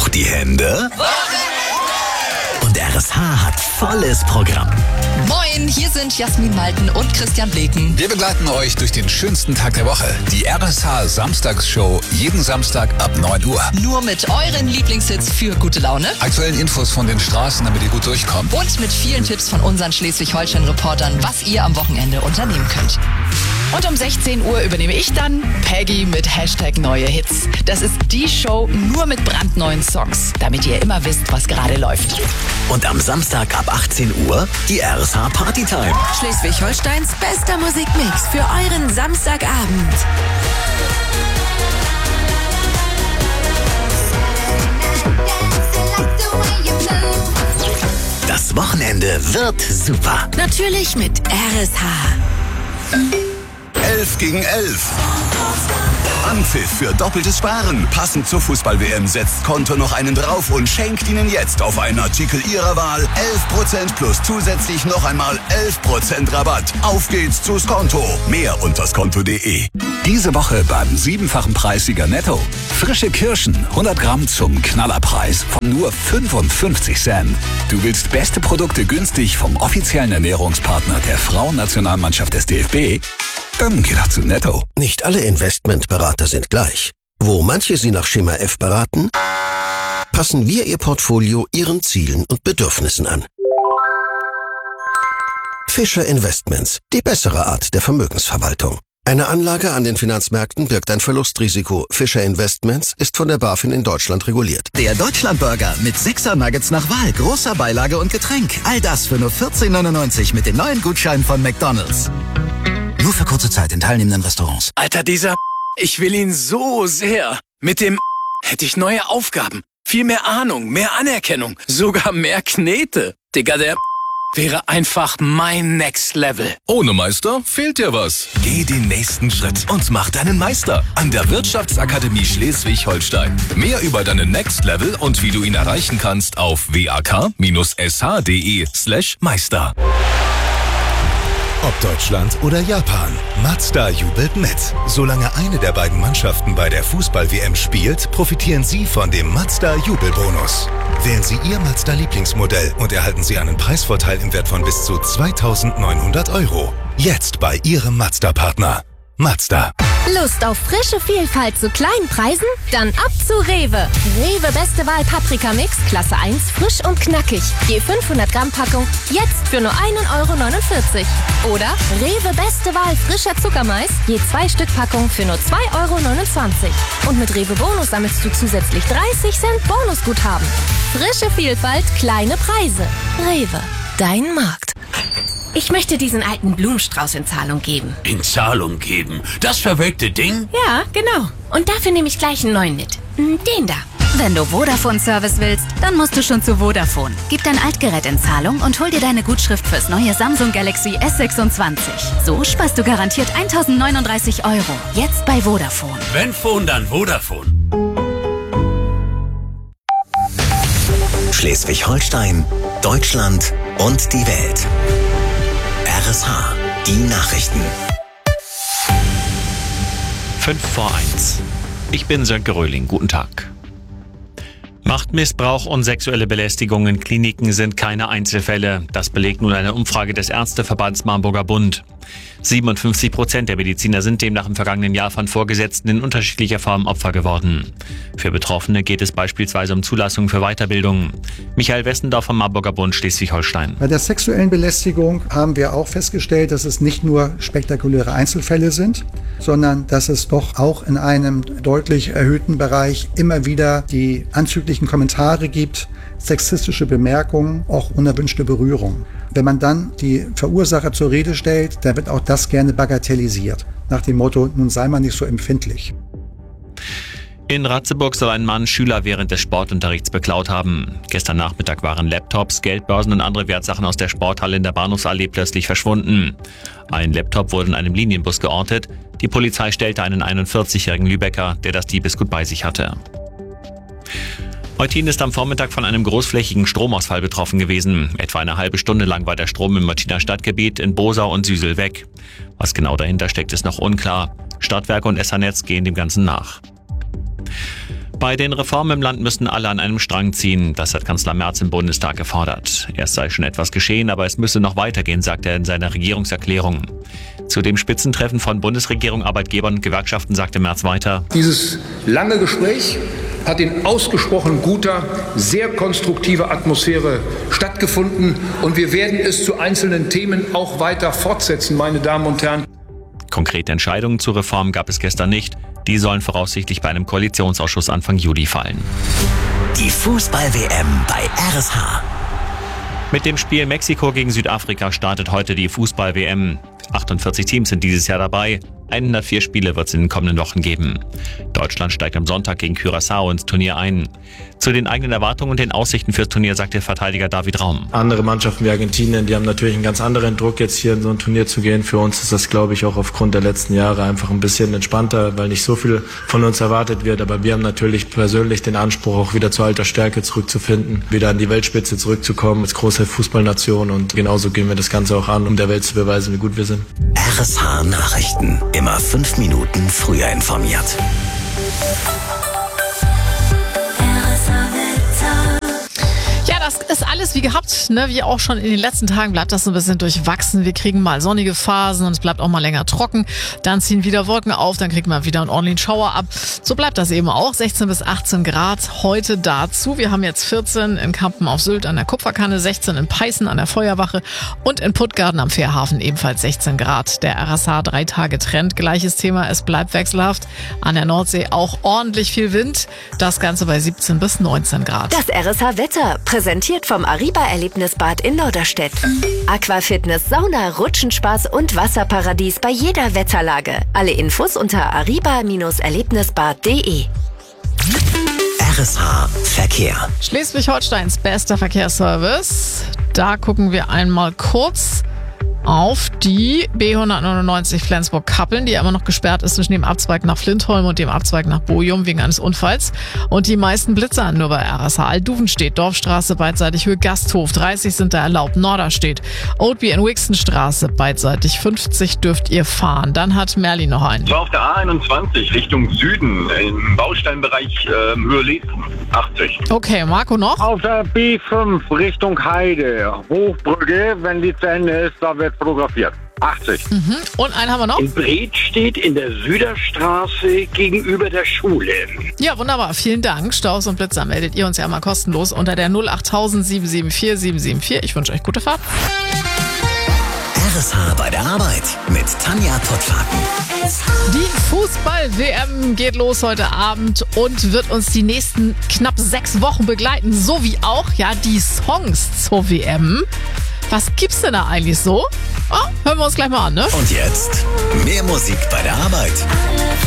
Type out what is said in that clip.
die Hände? Und RSH hat volles Programm. Moin, hier sind Jasmin Malten und Christian Bleken. Wir begleiten euch durch den schönsten Tag der Woche. Die RSH Samstagsshow, jeden Samstag ab 9 Uhr. Nur mit euren Lieblingshits für gute Laune. Aktuellen Infos von den Straßen, damit ihr gut durchkommt. Und mit vielen Tipps von unseren Schleswig-Holstein-Reportern, was ihr am Wochenende unternehmen könnt. Und um 16 Uhr übernehme ich dann Peggy mit #neue Hits. Das ist die Show nur mit brandneuen Songs, damit ihr immer wisst, was gerade läuft. Und am Samstag ab 18 Uhr die RSH Partytime. Schleswig-Holsteins bester Musikmix für euren Samstagabend. Das Wochenende wird super. Natürlich mit RSH. 11 gegen 11. Anpfiff für doppeltes Sparen. Passend zur Fußball-WM setzt Konto noch einen drauf und schenkt Ihnen jetzt auf einen Artikel Ihrer Wahl 11% plus zusätzlich noch einmal 11% Rabatt. Auf geht's zu Skonto. Mehr unter skonto.de. Diese Woche beim 7-fachen Preissieger Netto. Frische Kirschen, 100 Gramm zum Knallerpreis von nur 55 Cent. Du willst beste Produkte günstig vom offiziellen Ernährungspartner der Frauennationalmannschaft des DFB? Dann geh doch zu Netto. Nicht alle Investmentberater sind gleich. Wo manche Sie nach Schema F beraten, passen wir Ihr Portfolio Ihren Zielen und Bedürfnissen an. Fischer Investments, die bessere Art der Vermögensverwaltung. Eine Anlage an den Finanzmärkten birgt ein Verlustrisiko. Fischer Investments ist von der BaFin in Deutschland reguliert. Der Deutschlandburger mit 6er Nuggets nach Wahl, großer Beilage und Getränk. All das für nur 14,99 mit den neuen Gutscheinen von McDonald's. Nur für kurze Zeit in teilnehmenden Restaurants. Alter, ich will ihn so sehr. Mit dem hätte ich neue Aufgaben, viel mehr Ahnung, mehr Anerkennung, sogar mehr Knete. Digga, der wäre einfach mein Next Level. Ohne Meister fehlt dir was. Geh den nächsten Schritt und mach deinen Meister an der Wirtschaftsakademie Schleswig-Holstein. Mehr über deinen Next Level und wie du ihn erreichen kannst auf wak-sh.de/Meister. Ob Deutschland oder Japan, Mazda jubelt mit. Solange eine der beiden Mannschaften bei der Fußball-WM spielt, profitieren Sie von dem Mazda-Jubelbonus. Wählen Sie Ihr Mazda-Lieblingsmodell und erhalten Sie einen Preisvorteil im Wert von bis zu 2.900 €. Jetzt bei Ihrem Mazda-Partner. Mazda. Lust auf frische Vielfalt zu kleinen Preisen? Dann ab zu Rewe. Rewe Beste Wahl Paprika-Mix, Klasse 1, frisch und knackig. Je 500 Gramm Packung, jetzt für nur 1,49 €. Oder Rewe Beste Wahl frischer Zuckermais, je 2 Stück Packung für nur 2,29 €. Und mit Rewe Bonus sammelst du zusätzlich 30 Cent Bonusguthaben. Frische Vielfalt, kleine Preise. Rewe, dein Markt. Ich möchte diesen alten Blumenstrauß in Zahlung geben. In Zahlung geben? Das verwelkte Ding? Ja, genau. Und dafür nehme ich gleich einen neuen mit. Den da. Wenn du Vodafone-Service willst, dann musst du schon zu Vodafone. Gib dein Altgerät in Zahlung und hol dir deine Gutschrift fürs neue Samsung Galaxy S26. So sparst du garantiert 1.039 €. Jetzt bei Vodafone. Wenn Phone, dann Vodafone. Schleswig-Holstein, Deutschland und die Welt. RSH, die Nachrichten. 5:01. Ich bin Sönke Röhling. Guten Tag. Machtmissbrauch und sexuelle Belästigung in Kliniken sind keine Einzelfälle. Das belegt nun eine Umfrage des Ärzteverbands Marburger Bund. 57% der Mediziner sind demnach im vergangenen Jahr von Vorgesetzten in unterschiedlicher Form Opfer geworden. Für Betroffene geht es beispielsweise um Zulassung für Weiterbildung. Michael Westendorf vom Marburger Bund Schleswig-Holstein. Bei der sexuellen Belästigung haben wir auch festgestellt, dass es nicht nur spektakuläre Einzelfälle sind, sondern dass es doch auch in einem deutlich erhöhten Bereich immer wieder die anzüglichen Kommentare gibt, sexistische Bemerkungen, auch unerwünschte Berührungen. Wenn man dann die Verursacher zur Rede stellt, dann wird auch das gerne bagatellisiert. Nach dem Motto, nun sei man nicht so empfindlich. In Ratzeburg soll ein Mann Schüler während des Sportunterrichts beklaut haben. Gestern Nachmittag waren Laptops, Geldbörsen und andere Wertsachen aus der Sporthalle in der Bahnhofsallee plötzlich verschwunden. Ein Laptop wurde in einem Linienbus geortet. Die Polizei stellte einen 41-jährigen Lübecker, der das Diebesgut bei sich hatte. Eutin ist am Vormittag von einem großflächigen Stromausfall betroffen gewesen. Etwa eine halbe Stunde lang war der Strom im Eutiner Stadtgebiet in Bosau und Süsel weg. Was genau dahinter steckt, ist noch unklar. Stadtwerke und SA-Netz gehen dem Ganzen nach. Bei den Reformen im Land müssten alle an einem Strang ziehen. Das hat Kanzler Merz im Bundestag gefordert. Erst sei schon etwas geschehen, aber es müsse noch weitergehen, sagt er in seiner Regierungserklärung. Zu dem Spitzentreffen von Bundesregierung, Arbeitgebern und Gewerkschaften sagte Merz weiter: Dieses lange Gespräch hat in ausgesprochen guter, sehr konstruktiver Atmosphäre stattgefunden und wir werden es zu einzelnen Themen auch weiter fortsetzen, meine Damen und Herren. Konkrete Entscheidungen zur Reform gab es gestern nicht. Die sollen voraussichtlich bei einem Koalitionsausschuss Anfang Juli fallen. Die Fußball-WM bei RSH. Mit dem Spiel Mexiko gegen Südafrika startet heute die Fußball-WM. 48 Teams sind dieses Jahr dabei. 104 Spiele wird es in den kommenden Wochen geben. Deutschland steigt am Sonntag gegen Curaçao ins Turnier ein. Zu den eigenen Erwartungen und den Aussichten fürs Turnier sagt der Verteidiger David Raum. Andere Mannschaften wie Argentinien, die haben natürlich einen ganz anderen Druck, jetzt hier in so ein Turnier zu gehen. Für uns ist das, glaube ich, auch aufgrund der letzten Jahre einfach ein bisschen entspannter, weil nicht so viel von uns erwartet wird. Aber wir haben natürlich persönlich den Anspruch, auch wieder zu alter Stärke zurückzufinden, wieder an die Weltspitze zurückzukommen als große Fußballnation. Und genauso gehen wir das Ganze auch an, um der Welt zu beweisen, wie gut wir sind. RSH Nachrichten. Immer 5 Minuten früher informiert. Das ist alles wie gehabt, ne? Wie auch schon in den letzten Tagen bleibt das so ein bisschen durchwachsen. Wir kriegen mal sonnige Phasen und es bleibt auch mal länger trocken. Dann ziehen wieder Wolken auf, dann kriegt man wieder einen ordentlichen Schauer ab. So bleibt das eben auch. 16 bis 18 Grad heute dazu. Wir haben jetzt 14 in Kampen auf Sylt an der Kupferkanne, 16 in Peißen an der Feuerwache und in Puttgarden am Fährhafen ebenfalls 16 Grad. Der RSH 3-Tage-Trend, gleiches Thema, es bleibt wechselhaft. An der Nordsee auch ordentlich viel Wind. Das Ganze bei 17 bis 19 Grad. Das RSH-Wetter, präsentiert vom Ariba-Erlebnisbad in Norderstedt. Aquafitness, Sauna, Rutschenspaß und Wasserparadies bei jeder Wetterlage. Alle Infos unter ariba-erlebnisbad.de. RSH Verkehr. Schleswig-Holsteins bester Verkehrsservice. Da gucken wir einmal kurz auf die B199 Flensburg-Kappeln, die ja immer noch gesperrt ist zwischen dem Abzweig nach Flintholm und dem Abzweig nach Bochum wegen eines Unfalls. Und die meisten Blitzer nur bei RSH. Altduvenstedt, Dorfstraße, beidseitig Höhe Gasthof, 30 sind da erlaubt. Norderstedt, Oldby in Wixenstraße, beidseitig 50 dürft ihr fahren. Dann hat Merli noch einen. So auf der A21 Richtung Süden, im Bausteinbereich Höhe Leetzen, 80. Okay, Marco noch? Auf der B5 Richtung Heide, Hochbrücke, wenn die zu Ende ist, da wird fotografiert. 80. Und einen haben wir noch. In Bredstedt in der Süderstraße gegenüber der Schule. Ja, wunderbar. Vielen Dank. Staus und Blitzer meldet ihr uns ja mal kostenlos unter der 08000 774 774. Ich wünsche euch gute Fahrt. RSH bei der Arbeit mit Tanja Pottlaken. Die Fußball-WM geht los heute Abend und wird uns die nächsten knapp 6 Wochen begleiten. So wie auch ja die Songs zur WM. Was gibt's denn da eigentlich so? Oh, hören wir uns gleich mal an, ne? Und jetzt mehr Musik bei der Arbeit.